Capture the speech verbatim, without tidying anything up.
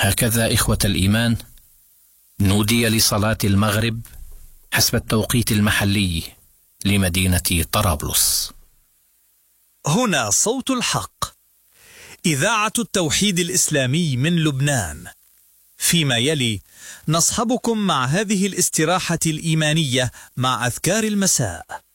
هكذا إخوة الإيمان نودي لصلاة المغرب حسب التوقيت المحلي لمدينة طرابلس. هنا صوت الحق، إذاعة التوحيد الإسلامي من لبنان. فيما يلي نصحبكم مع هذه الاستراحة الإيمانية مع أذكار المساء.